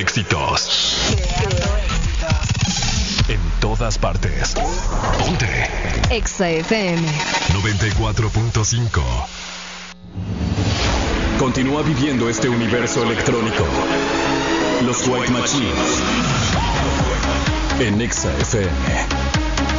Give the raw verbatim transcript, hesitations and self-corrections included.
éxitos. En todas partes. Ponte. Exa F M noventa y cuatro punto cinco. Continúa viviendo este universo electrónico. Los White Machines. En Exa F M.